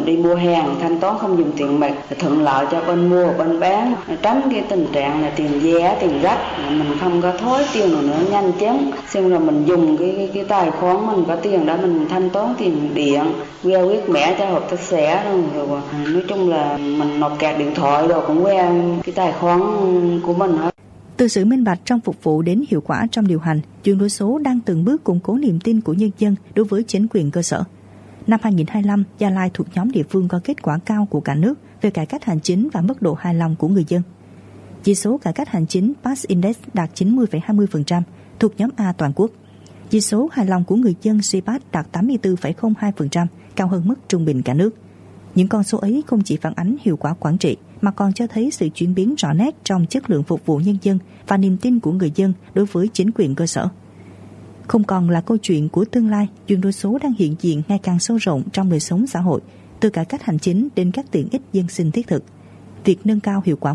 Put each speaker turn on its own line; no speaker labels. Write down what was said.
đi mua hàng thanh toán không dùng tiền mặt, thuận lợi cho bên mua bên bán, tránh cái tình trạng là tiền vé tiền gấp, mình không có thối tiêu nữa nhanh chóng, xem là mình dùng cái tài khoản mình có tiền đó mình thanh toán tiền điện, que quét mã cho hợp tác xã rồi nói chung là mình nộp card điện thoại rồi cũng que cái tài khoản của mình hết.
Từ sự minh bạch trong phục vụ đến hiệu quả trong điều hành, chuyển đổi số đang từng bước củng cố niềm tin của nhân dân đối với chính quyền cơ sở. Năm 2025, Gia Lai thuộc nhóm địa phương có kết quả cao của cả nước về cải cách hành chính và mức độ hài lòng của người dân. Chỉ số cải cách hành chính Pass Index đạt 90,20%, thuộc nhóm A toàn quốc. Chỉ số hài lòng của người dân CPAT đạt 84,02%, cao hơn mức trung bình cả nước. Những con số ấy không chỉ phản ánh hiệu quả quản trị, mà còn cho thấy sự chuyển biến rõ nét trong chất lượng phục vụ nhân dân và niềm tin của người dân đối với chính quyền cơ sở. Không còn là câu chuyện của tương lai, chuyển đổi số đang hiện diện ngày càng sâu rộng trong đời sống xã hội, từ cải cách hành chính đến các tiện ích dân sinh thiết thực. Việc nâng cao hiệu quả